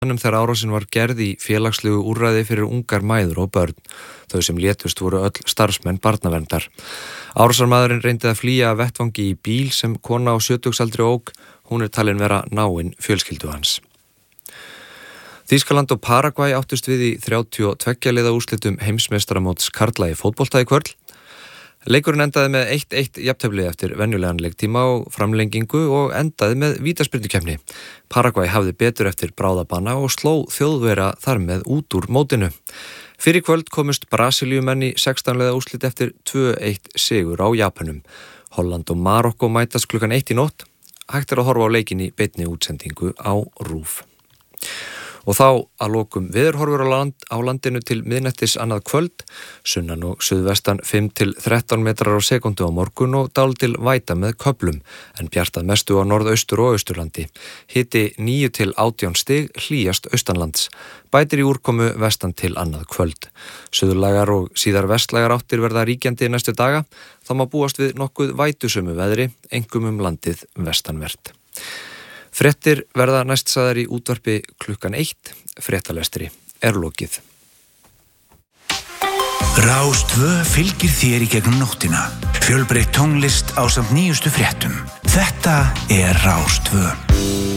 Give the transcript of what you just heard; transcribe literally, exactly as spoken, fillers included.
þegar árásin var gerð í félagslegu úrræði fyrir ungar mæður og börn. Þau sem létust voru öll starfsmenn barnaverndar. Árásarmaðurinn reyndi að flýja af vettvangi í bíl sem kona á sjötugsaldri ók. Hún er talin vera náin fjölskyldu hans. Þýskaland og Paragvæ áttust við í þrjátíu og tveggja liða úrslitum heimsmeistaramóts karla í fótbolta í kvöld. Leikurinn endaði með eitt eitt jafntefli eftir venjulegan leiktíma og framlengingu og endaði með vítaspyrnukeppni. Paragvæ hafði betur eftir bráðabanna og sló Þjóðverja þar með út úr mótinu. Fyrir kvöld komust Brasilíumenn í sextán liða úrslit eftir tvö eitt sigur á Japanum. Holland og Marokko mætast klukkan eitt í nótt. Hægt er að horfa á leikinn í beinni útsendingu á RÚV. Og þá að lokum veðurhorfur á, land, á landinu til miðnættis annað kvöld, sunnan og suðvestan fimm til þrettán metrar á sekundu á morgun og dálítil væta með köflum, en bjartað mestu á norðaustur og austurlandi. Hiti níu til átján stig, hlýjast austanlands. Bætir í úrkomu vestan til annað kvöld. Suðurlægar og síðar vestlægar áttir verða ríkjandi næstu daga, þá má búast við nokkuð vætusömu veðri, einkum um landið vestanvert. Fréttir verða næst sagðar í útvarpi klukkan eitt, fréttalestri er lokið. Rás tvö fylgir þér í gegnum nóttina. Fjölbreytt tónlist ásamt nýjustu fréttum. Þetta er Rás tvö.